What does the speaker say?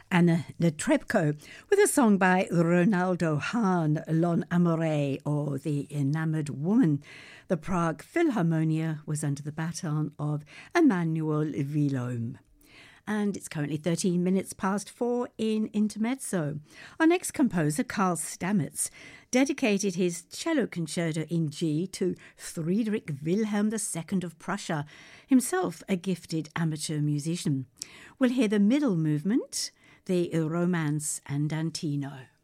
Anna Netrebko with a song by Ronaldo Hahn, L'On Amore, or The Enamored Woman. The Prague Philharmonia was under the baton of Emmanuel Villaume. And it's currently 13 minutes past 4 in Intermezzo. Our next composer, Karl Stamitz, dedicated his cello concerto in G to Friedrich Wilhelm II of Prussia, himself a gifted amateur musician. We'll hear the middle movement, the Romance Andantino.